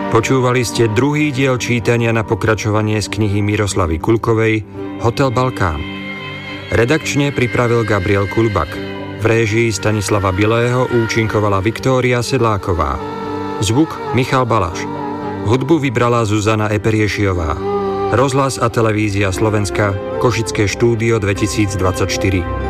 Počúvali ste druhý diel čítania na pokračovanie z knihy Miroslavy Kulkovej Hotel Balkán. Redakčne pripravil Gabriel Kulbak. V réžii Stanislava Bilého účinkovala Viktória Sedláková. Zvuk Michal Balaš. Hudbu vybrala Zuzana Eperiešiová. Rozhlas a televízia Slovenska, Košické štúdio 2024.